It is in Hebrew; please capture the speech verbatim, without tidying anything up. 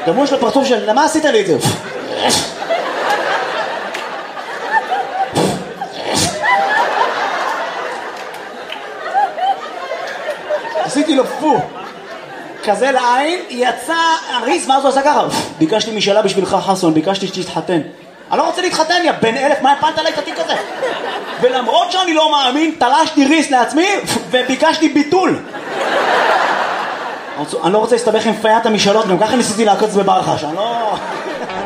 גם הוא יש לו פרצוף של, למה עשית לי את זה? עשיתי לו פו. כזה לעין, יצא הריס, ואז הוא עשה ככה. ביקשתי משאלה בשבילך חסון, ביקשתי שתתחתן. אני לא רוצה להתחתן, יא בן אלף, מה הפלת עליי את התיק הזה? ולמרות שאני לא מאמין, תלשתי ריס לעצמי, וביקשתי ביטול. אני לא רוצה להסתבך עם פיית המשאלות, גם ככה ניסיתי לעקוץ בברחש, אני לא...